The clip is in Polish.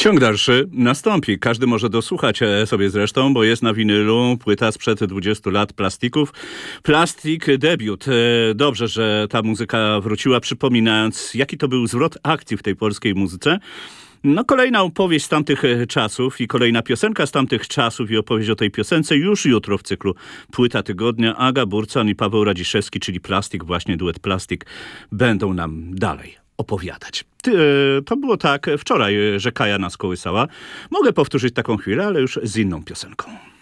Ciąg dalszy nastąpi. Każdy może dosłuchać sobie zresztą, bo jest na winylu płyta sprzed 20 lat Plastików. Plastik debiut. Dobrze, że ta muzyka wróciła, przypominając, jaki to był zwrot akcji w tej polskiej muzyce. No, kolejna opowieść z tamtych czasów i kolejna piosenka z tamtych czasów i opowieść o tej piosence już jutro w cyklu Płyta Tygodnia. Aga Burcan i Paweł Radziszewski, czyli Plastik, właśnie duet Plastik, będą nam dalej opowiadać. To było tak wczoraj, że Kaja nas kołysała. Mogę powtórzyć taką chwilę, ale już z inną piosenką.